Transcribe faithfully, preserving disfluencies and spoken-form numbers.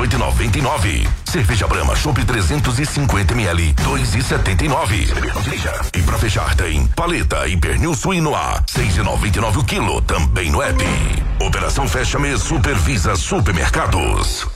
dezoito e noventa e nove. Cerveja Brahma Chopp trezentos e cinquenta mililitros, dois e setenta e nove. E pra fechar tem paleta e pernil suíno A, seis e noventa e nove o quilo, também no app. Operação Fecha Mês Supervisa Supermercados.